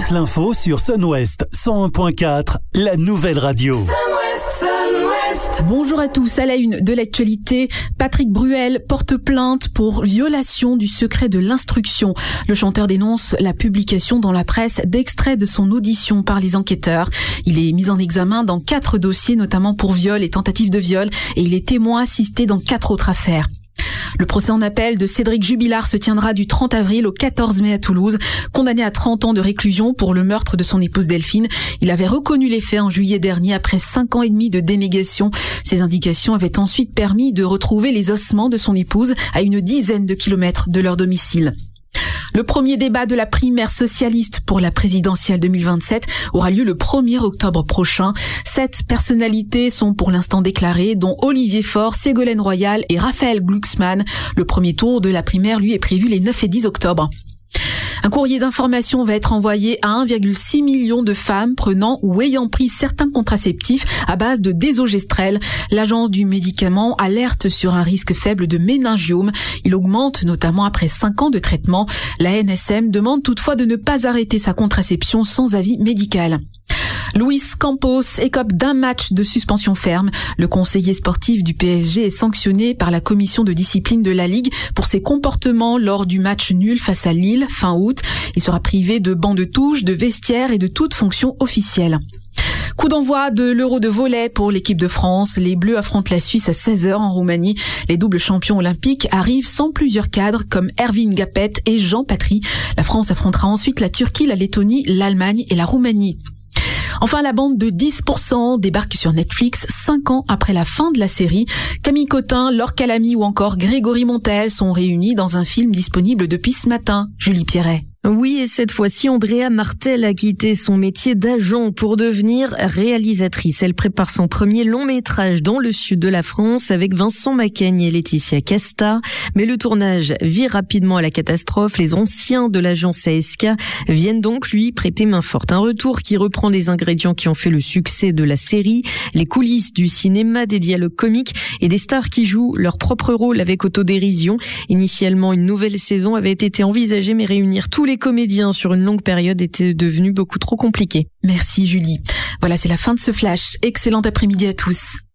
toute l'info sur Sun-Ouest 101.4, la nouvelle radio. Bonjour à tous. À la une de l'actualité, Patrick Bruel porte plainte pour violation du secret de l'instruction. Le chanteur dénonce la publication dans la presse d'extraits de son audition par les enquêteurs. Il est mis en examen dans 4 dossiers, notamment pour viol et tentative de viol, et il est témoin assisté dans 4 autres affaires. Le procès en appel de Cédric Jubilard se tiendra du 30 avril au 14 mai à Toulouse. Condamné à 30 ans de réclusion pour le meurtre de son épouse Delphine, il avait reconnu les faits en juillet dernier après 5 ans et demi de dénégation. Ces indications avaient ensuite permis de retrouver les ossements de son épouse à une dizaine de kilomètres de leur domicile. Le premier débat de la primaire socialiste pour la présidentielle 2027 aura lieu le 1er octobre prochain. 7 personnalités sont pour l'instant déclarées, dont Olivier Faure, Ségolène Royal et Raphaël Glucksmann. Le premier tour de la primaire, lui, est prévu les 9 et 10 octobre. Un courrier d'information va être envoyé à 1,6 million de femmes prenant ou ayant pris certains contraceptifs à base de désogestrel. L'agence du médicament alerte sur un risque faible de méningiome. Il augmente notamment après 5 ans de traitement. La NSM demande toutefois de ne pas arrêter sa contraception sans avis médical. Luis Campos écope d'un match de suspension ferme. Le conseiller sportif du PSG est sanctionné par la commission de discipline de la Ligue pour ses comportements lors du match nul face à Lille fin août. Il sera privé de banc de touche, de vestiaire et de toute fonction officielle. Coup d'envoi de l'Euro de volley pour l'équipe de France. Les Bleus affrontent la Suisse à 16h en Roumanie. Les doubles champions olympiques arrivent sans plusieurs cadres comme Ervin Gapet et Jean Patry. La France affrontera ensuite la Turquie, la Lettonie, l'Allemagne et la Roumanie. Enfin, la bande de 10% débarque sur Netflix 5 ans après la fin de la série. Camille Cotin, Laure Calamy ou encore Grégory Montel sont réunis dans un film disponible depuis ce matin. Julie Pierret. Oui, et cette fois-ci, Andrea Martel a quitté son métier d'agent pour devenir réalisatrice. Elle prépare son premier long métrage dans le sud de la France avec Vincent Macaigne et Laetitia Casta. Mais le tournage vire rapidement à la catastrophe. Les anciens de l'agence ASK viennent donc lui prêter main forte. Un retour qui reprend les ingrédients qui ont fait le succès de la série, les coulisses du cinéma, des dialogues comiques et des stars qui jouent leur propre rôle avec autodérision. Initialement, une nouvelle saison avait été envisagée, mais réunir tous les comédiens sur une longue période était devenu beaucoup trop compliqué. Merci Julie. Voilà, c'est la fin de ce flash. Excellent après-midi à tous.